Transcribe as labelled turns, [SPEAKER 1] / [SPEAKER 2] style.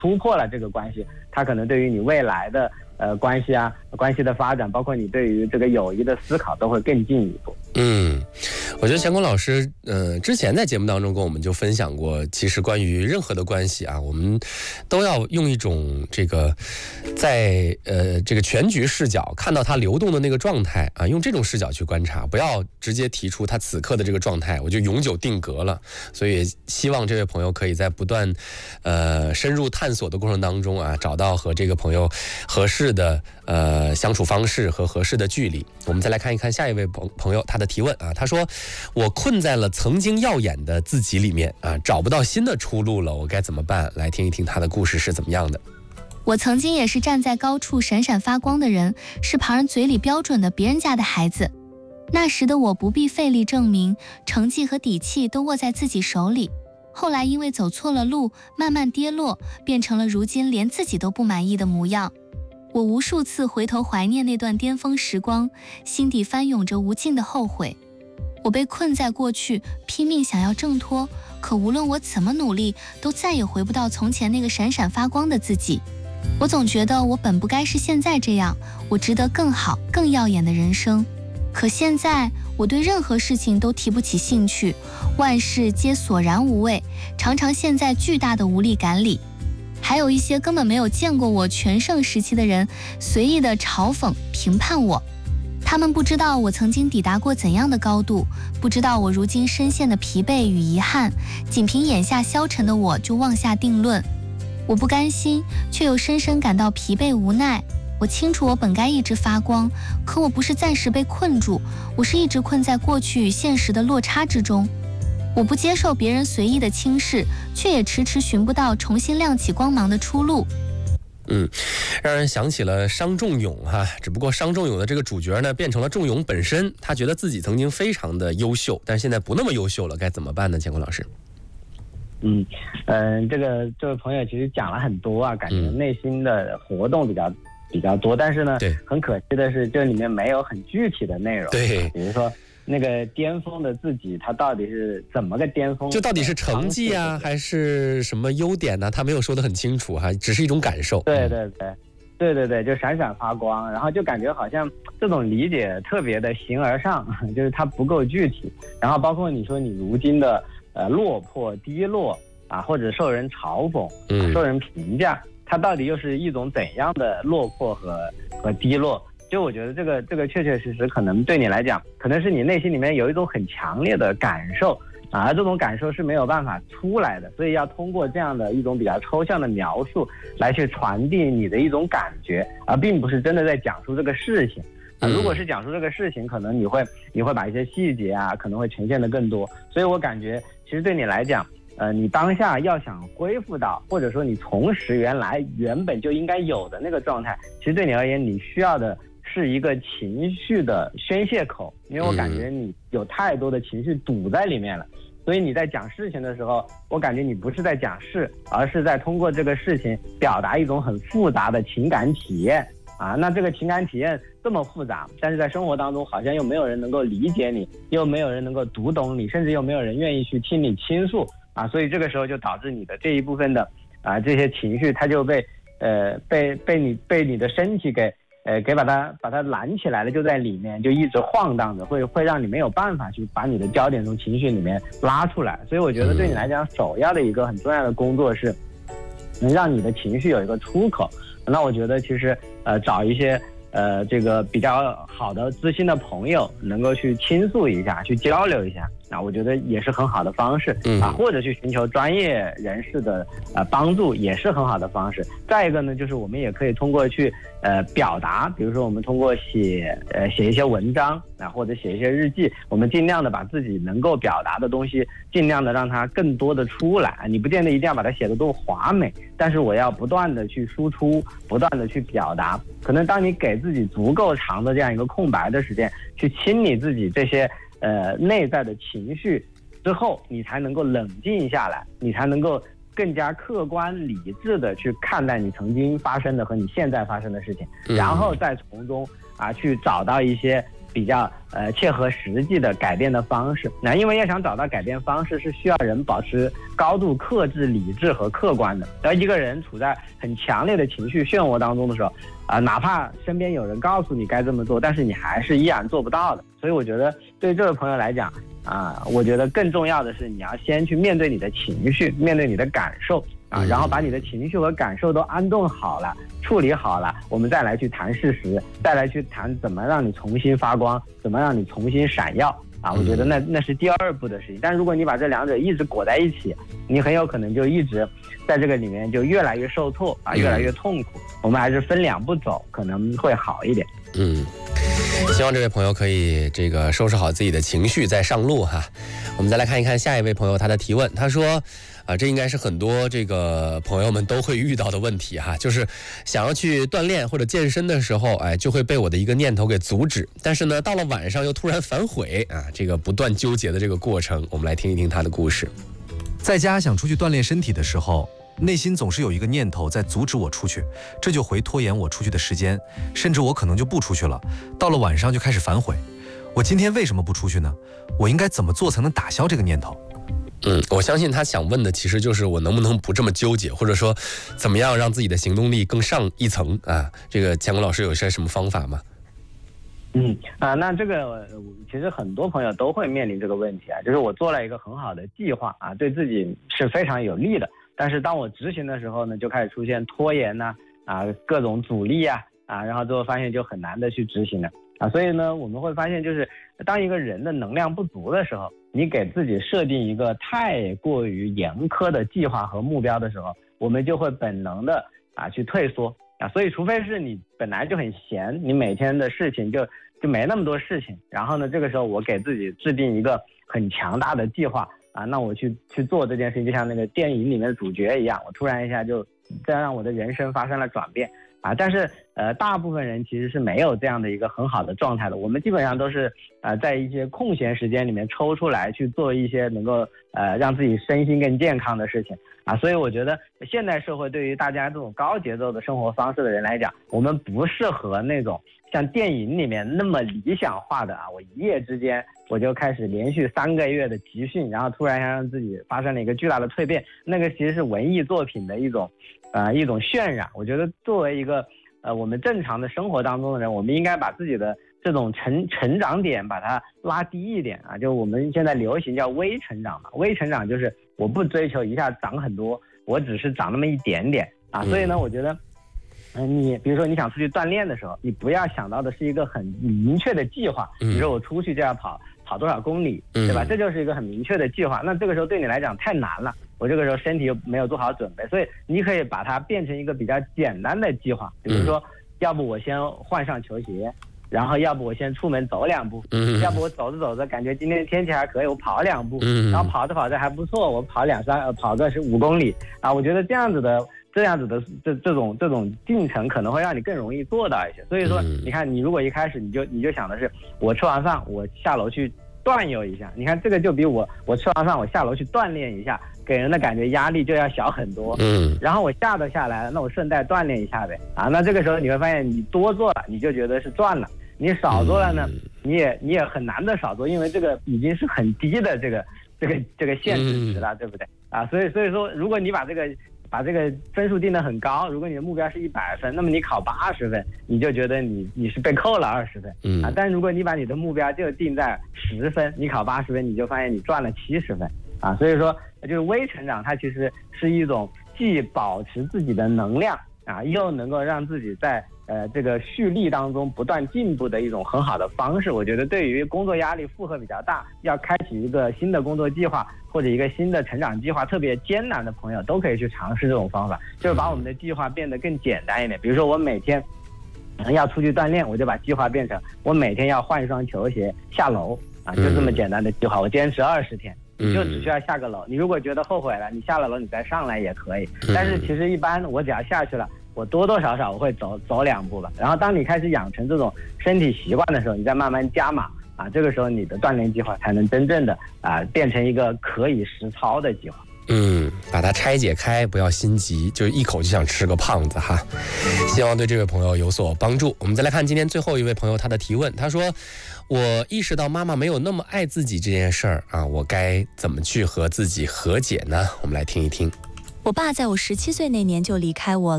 [SPEAKER 1] 突破了这个关系，它可能对于你未来的关系的发展，包括你对于这个友谊的思考都会更进一步。
[SPEAKER 2] 我觉得乾坤老师之前在节目当中跟我们就分享过，其实关于任何的关系啊，我们都要用一种这个在这个全局视角看到它流动的那个状态啊，用这种视角去观察，不要直接提出他此刻的这个状态我就永久定格了。所以希望这位朋友可以在不断深入探索的过程当中啊，找到和这个朋友合适的相处方式和合适的距离。我们再来看一看下一位朋友他的提问啊，他说我困在了曾经耀眼的自己里面啊，找不到新的出路了，我该怎么办？来听一听他的故事是怎么样的。
[SPEAKER 3] 我曾经也是站在高处闪闪发光的人，是旁人嘴里标准的别人家的孩子。那时的我不必费力证明，成绩和底气都握在自己手里。后来因为走错了路，慢慢跌落，变成了如今连自己都不满意的模样。我无数次回头怀念那段巅峰时光，心底翻涌着无尽的后悔。我被困在过去，拼命想要挣脱，可无论我怎么努力，都再也回不到从前那个闪闪发光的自己。我总觉得我本不该是现在这样，我值得更好、更耀眼的人生。可现在我对任何事情都提不起兴趣，万事皆索然无味，常常陷在巨大的无力感里。还有一些根本没有见过我全盛时期的人，随意的嘲讽、评判我。他们不知道我曾经抵达过怎样的高度，不知道我如今深陷的疲惫与遗憾，仅凭眼下消沉的我就妄下定论。我不甘心，却又深深感到疲惫无奈。我清楚我本该一直发光，可我不是暂时被困住，我是一直困在过去与现实的落差之中。我不接受别人随意的轻视，却也迟迟寻不到重新亮起光芒的出路。
[SPEAKER 2] 让人想起了商仲永哈，只不过商仲永的这个主角呢，变成了仲永本身。他觉得自己曾经非常的优秀，但是现在不那么优秀了，该怎么办呢？乾坤老师。
[SPEAKER 1] 这位朋友其实讲了很多啊，感觉内心的活动比较多，但是呢，很可惜的是，这里面没有很具体的内容。
[SPEAKER 2] 对，
[SPEAKER 1] 比如说那个巅峰的自己，他到底是怎么个巅峰？
[SPEAKER 2] 就到底是成绩啊，还是什么优点呢？他没有说得很清楚哈，只是一种感受。
[SPEAKER 1] 对，就闪闪发光，然后就感觉好像这种理解特别的形而上，就是它不够具体。然后包括你说你如今的落魄低落啊，或者受人嘲讽、受人评价，它到底又是一种怎样的落魄和低落？就我觉得这个确确实实可能对你来讲，可能是你内心里面有一种很强烈的感受啊，而这种感受是没有办法出来的，所以要通过这样的一种比较抽象的描述来去传递你的一种感觉，而并不是真的在讲述这个事情。如果是讲述这个事情，可能你会把一些细节啊，可能会呈现的更多。所以我感觉，其实对你来讲，你当下要想恢复到，或者说你重拾原本就应该有的那个状态，其实对你而言，你需要的是一个情绪的宣泄口，因为我感觉你有太多的情绪堵在里面了，所以你在讲事情的时候，我感觉你不是在讲事，而是在通过这个事情表达一种很复杂的情感体验啊。那这个情感体验这么复杂，但是在生活当中好像又没有人能够理解你，又没有人能够读懂你，甚至又没有人愿意去听你倾诉啊。所以这个时候就导致你的这一部分的这些情绪，它就被你的身体给把它揽起来了，就在里面就一直晃荡着，会让你没有办法去把你的焦点从情绪里面拉出来。所以我觉得对你来讲，首要的一个很重要的工作是能让你的情绪有一个出口。那我觉得其实找一些这个比较好的知心的朋友，能够去倾诉一下，去交流一下，那我觉得也是很好的方式啊，或者去寻求专业人士的帮助，也是很好的方式。再一个呢，就是我们也可以通过去表达，比如说我们通过写一些文章啊，或者写一些日记，我们尽量的把自己能够表达的东西，尽量的让它更多的出来。你不见得一定要把它写得多华美，但是我要不断的去输出，不断的去表达。可能当你给自己足够长的这样一个空白的时间，去清理自己这些内在的情绪之后，你才能够冷静下来，你才能够更加客观理智的去看待你曾经发生的和你现在发生的事情，然后再从中去找到一些比较切合实际的改变的方式。那因为要想找到改变方式，是需要人保持高度克制、理智和客观的。而一个人处在很强烈的情绪漩涡当中的时候，哪怕身边有人告诉你该这么做，但是你还是依然做不到的。所以我觉得对这位朋友来讲我觉得更重要的是你要先去面对你的情绪，面对你的感受然后把你的情绪和感受都安顿好了，处理好了，我们再来去谈事实，再来去谈怎么让你重新发光，怎么让你重新闪耀我觉得那是第二步的事情。但如果你把这两者一直裹在一起，你很有可能就一直在这个里面就越来越受挫越来越痛苦。我们还是分两步走，可能会好一点。
[SPEAKER 2] 希望这位朋友可以这个收拾好自己的情绪再上路哈。我们再来看一看下一位朋友他的提问，他说这应该是很多这个朋友们都会遇到的问题哈，就是想要去锻炼或者健身的时候就会被我的一个念头给阻止，但是呢到了晚上又突然反悔这个不断纠结的这个过程，我们来听一听他的故事。
[SPEAKER 4] 在家想出去锻炼身体的时候，内心总是有一个念头在阻止我出去，这就会拖延我出去的时间，甚至我可能就不出去了，到了晚上就开始反悔，我今天为什么不出去呢？我应该怎么做才能打消这个念头？
[SPEAKER 2] 我相信他想问的其实就是我能不能不这么纠结，或者说怎么样让自己的行动力更上一层这个强国老师有些什么方法吗？
[SPEAKER 1] 那这个其实很多朋友都会面临这个问题就是我做了一个很好的计划对自己是非常有利的，但是当我执行的时候呢，就开始出现拖延各种阻力然后最后发现就很难的去执行了所以呢，我们会发现就是当一个人的能量不足的时候，你给自己设定一个太过于严苛的计划和目标的时候，我们就会本能的去退缩所以除非是你本来就很闲，你每天的事情就没那么多事情，然后呢这个时候我给自己制定一个很强大的计划那我去做这件事情，就像那个电影里面的主角一样，我突然一下就这让我的人生发生了转变但是大部分人其实是没有这样的一个很好的状态的。我们基本上都是在一些空闲时间里面抽出来去做一些能够让自己身心更健康的事情所以我觉得现代社会对于大家这种高节奏的生活方式的人来讲，我们不适合那种像电影里面那么理想化的我一夜之间我就开始连续3个月的集训，然后突然让自己发生了一个巨大的蜕变，那个其实是文艺作品的一种渲染。我觉得作为一个我们正常的生活当中的人，我们应该把自己的这种成长点把它拉低一点就我们现在流行叫微成长微成长就是我不追求一下长很多，我只是长那么一点点所以呢我觉得你比如说你想出去锻炼的时候，你不要想到的是一个很明确的计划，比如说我出去就要跑多少公里，对吧？这就是一个很明确的计划。那这个时候对你来讲太难了，我这个时候身体又没有做好准备，所以你可以把它变成一个比较简单的计划，比如说要不我先换上球鞋，然后要不我先出门走2步，要不我走着走着感觉今天天气还可以，我跑2步，然后跑着还不错，我跑个5公里我觉得这样子的这种进程可能会让你更容易做到一些。所以说你看，你如果一开始你就想的是我吃完饭我下楼去锻游一下，你看这个就比我吃完饭我下楼去锻炼一下给人的感觉压力就要小很多然后我下都下来了，那我顺带锻炼一下呗那这个时候你会发现你多做了你就觉得是赚了，你少做了呢你也很难的少做，因为这个已经是很低的这个限制值了对不对所以说如果你把这个分数定得很高，如果你的目标是100分，那么你考80分，你就觉得你是被扣了20分但如果你把你的目标就定在10分，你考80分，你就发现你赚了70分所以说就是微成长，它其实是一种既保持自己的能量又能够让自己在这个蓄力当中不断进步的一种很好的方式。我觉得对于工作压力负荷比较大，要开启一个新的工作计划或者一个新的成长计划特别艰难的朋友都可以去尝试这种方法，就是把我们的计划变得更简单一点。比如说我每天要出去锻炼，我就把计划变成我每天要换一双球鞋下楼就这么简单的计划，我坚持20天，你就只需要下个楼，你如果觉得后悔了，你下了楼你再上来也可以，但是其实一般我只要下去了，我多多少少我会走2步吧。然后当你开始养成这种身体习惯的时候，你再慢慢加码这个时候你的锻炼计划才能真正的变成一个可以实操的计划。
[SPEAKER 2] 把它拆解开，不要心急，就一口就想吃个胖子哈。希望对这位朋友有所帮助。我们再来看今天最后一位朋友他的提问，他说：我意识到妈妈没有那么爱自己这件事儿啊，我该怎么去和自己和解呢？我们来听一听。
[SPEAKER 5] 我爸在我17岁那年就离开我了。